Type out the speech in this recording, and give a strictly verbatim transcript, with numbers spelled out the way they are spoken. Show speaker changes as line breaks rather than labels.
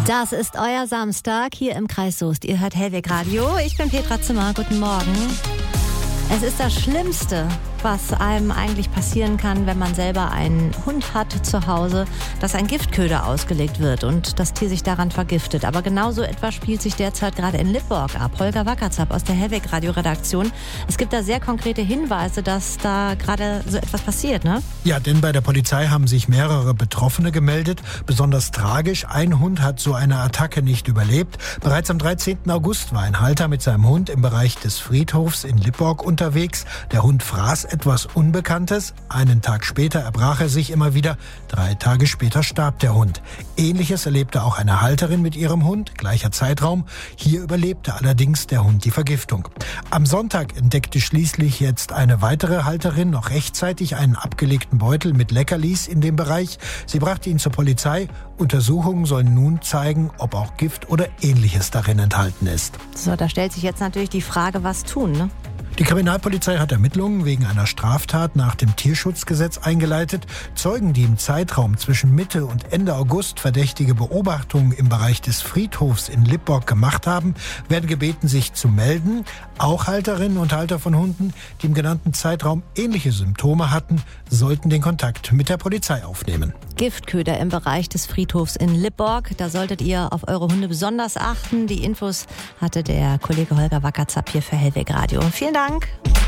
Das ist euer Samstag hier im Kreis Soest. Ihr hört Hellweg Radio. Ich bin Petra Zimmer. Guten Morgen. Es ist das Schlimmste, was einem eigentlich passieren kann, wenn man selber einen Hund hat zu Hause, dass ein Giftköder ausgelegt wird und das Tier sich daran vergiftet. Aber genauso etwas spielt sich derzeit gerade in Lipborg ab. Holger Wackerzapp aus der Hellweg Radio Redaktion. Es gibt da sehr konkrete Hinweise, dass da gerade so etwas passiert, ne?
Ja, denn bei der Polizei haben sich mehrere Betroffene gemeldet. Besonders tragisch, ein Hund hat so eine Attacke nicht überlebt. Bereits am dreizehnten August war ein Halter mit seinem Hund im Bereich des Friedhofs in Lipborg unterwegs. Der Hund fraß etwas Unbekanntes. Einen Tag später erbrach er sich immer wieder. Drei Tage später starb der Hund. Ähnliches erlebte auch eine Halterin mit ihrem Hund. Gleicher Zeitraum. Hier überlebte allerdings der Hund die Vergiftung. Am Sonntag entdeckte schließlich jetzt eine weitere Halterin noch rechtzeitig einen abgelegten Beutel mit Leckerlis in dem Bereich. Sie brachte ihn zur Polizei. Untersuchungen sollen nun zeigen, ob auch Gift oder Ähnliches darin enthalten ist.
So, da stellt sich jetzt natürlich die Frage, was tun, ne?
Die Kriminalpolizei hat Ermittlungen wegen einer Straftat nach dem Tierschutzgesetz eingeleitet. Zeugen, die im Zeitraum zwischen Mitte und Ende August verdächtige Beobachtungen im Bereich des Friedhofs in Lipborg gemacht haben, werden gebeten, sich zu melden. Auch Halterinnen und Halter von Hunden, die im genannten Zeitraum ähnliche Symptome hatten, sollten den Kontakt mit der Polizei aufnehmen.
Giftköder im Bereich des Friedhofs in Lipborg. Da solltet ihr auf eure Hunde besonders achten. Die Infos hatte der Kollege Holger Wackerzapp hier für Hellweg Radio. Vielen Dank.